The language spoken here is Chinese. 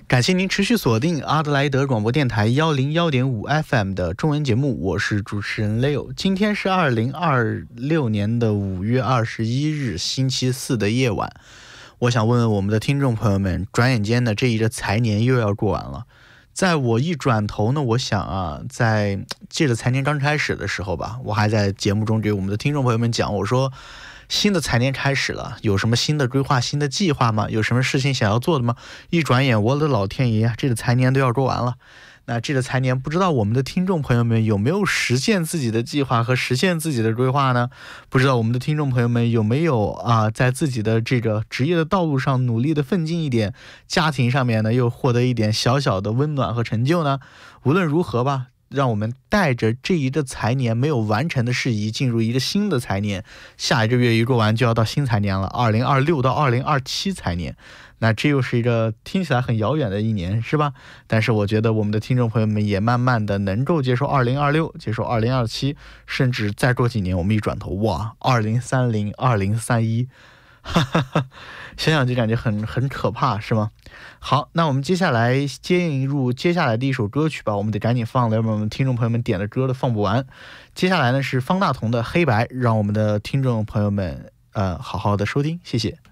感谢您持续锁定阿德莱德广播电台101.5 FM 的中文节目，我是主持人 Leo。今天是2026年的5月21日星期四的夜晚。我想问问我们的听众朋友们，转眼间的这一个财年又要过完了。在我一转头呢，我想啊，在这个财年刚开始的时候吧，我还在节目中给我们的听众朋友们讲，我说新的财年开始了，有什么新的规划、新的计划吗？有什么事情想要做的吗？一转眼，我的老天爷，这个财年都要过完了。那这个财年，不知道我们的听众朋友们有没有实现自己的计划和实现自己的规划呢？不知道我们的听众朋友们有没有在自己的这个职业的道路上努力的奋进一点，家庭上面呢又获得一点小小的温暖和成就呢？无论如何吧，让我们带着这一个财年没有完成的事宜进入一个新的财年，下一个月一过完就要到新财年了，2026到2027财年。那这又是一个听起来很遥远的一年，是吧？但是我觉得我们的听众朋友们也慢慢的能够接受2026，接受2027，甚至再过几年我们一转头，哇，2030、2031，想想就感觉很可怕，是吗？好，那我们接下来进入接下来的一首歌曲吧，我们得赶紧放了，要不然我们听众朋友们点的歌都放不完。接下来呢是方大同的《黑白》，让我们的听众朋友们好好的收听，谢谢。